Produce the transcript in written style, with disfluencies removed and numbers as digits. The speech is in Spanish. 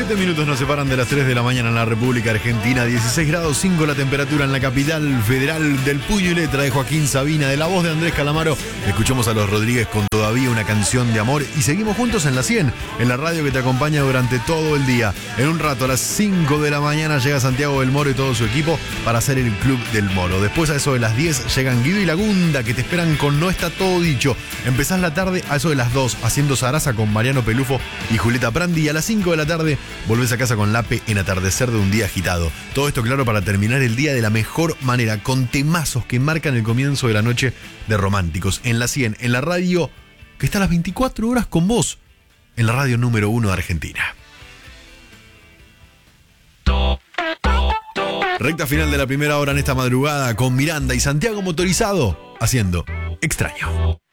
7 minutos nos separan de las 3 de la mañana en la República Argentina. 16 grados 5 la temperatura en la capital federal. Del puño y letra de Joaquín Sabina, de la voz de Andrés Calamaro. Escuchamos a Los Rodríguez con Todavía una canción de amor. Y seguimos juntos en la 100, en la radio que te acompaña durante todo el día. En un rato, a las 5 de la mañana, llega Santiago del Moro y todo su equipo para hacer el Club del Moro. Después, a eso de las 10, llegan Guido y Lagunda, que te esperan con No Está Todo Dicho. Empezás la tarde a eso de las 2, haciendo Sarasa con Mariano Pelufo y Julieta Prandi. Y a las 5 de la tarde, volvés a casa con Lape en Atardecer de un día agitado. Todo esto, claro, para terminar el día de la mejor manera, con temazos que marcan el comienzo de la noche de Románticos. En la 100, en la radio que está a las 24 horas con vos, en la radio número 1 de Argentina. Recta final de la primera hora en esta madrugada con Miranda y Santiago Motorizado haciendo Extraño.